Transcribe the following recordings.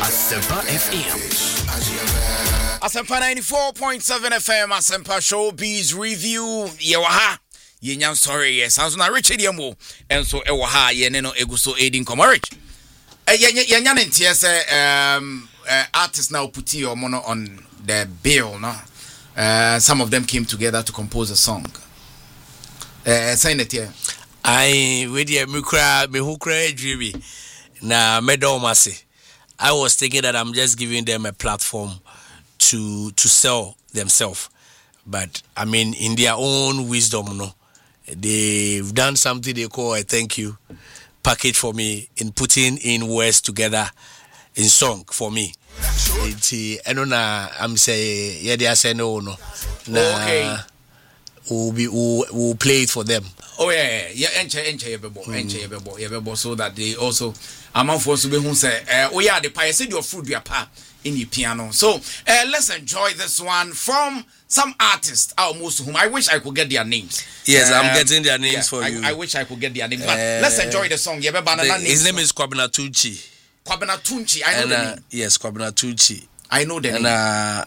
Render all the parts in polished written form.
Asempa FM. Asempa 94.7 FM. Asempa Showbiz Review. Yewaha. Yenyan sorry, yes. Sounds na Richard Yamo. And so ewaha yeneno eguso aiding comarich. Yenyan ntiese artists now putting your mono on the bill, no? Some of them came together to compose a song. Sign it here. I with the mukra me hukra dreamy. Na medomasi. I was thinking that I'm just giving them a platform to sell themselves. But I mean in their own wisdom, no. They've done something they call a thank you package for me in putting in words together in song for me. I'm say yeah they are saying no. Okay. We'll play it for them. Oh yeah. Enche so that they also among for to be who say oh yeah the pie said your fruit your pa in the piano. So let's enjoy this one from some artists almost whom I wish I could get their names. Yes, I'm getting their names for you. I wish I could get their names. But let's enjoy the song. His name is Kwabena Tunchi. Kwabena Tunchi. I know the name. Yes, Kwabena Tunchi. I know the name. And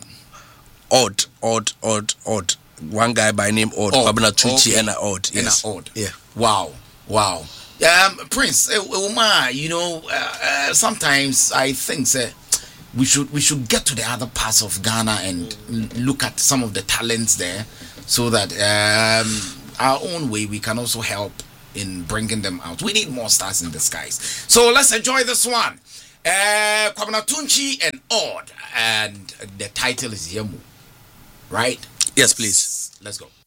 Odd. One guy by name Odd. Kwabena Tunchi and Odd. Yes. And Odd. Yeah. Wow. Prince, you know, sometimes I think we should get to the other parts of Ghana and look at some of the talents there, so that our own way we can also help in bringing them out. We need more stars in the skies. So let's enjoy this one. Kwabena Tunchi and Odd, and the title is Yemu, right? Yes, please. Let's go.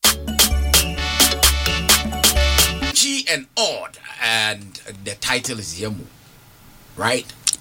Tunchi and Odd, and the title is Yemu, right?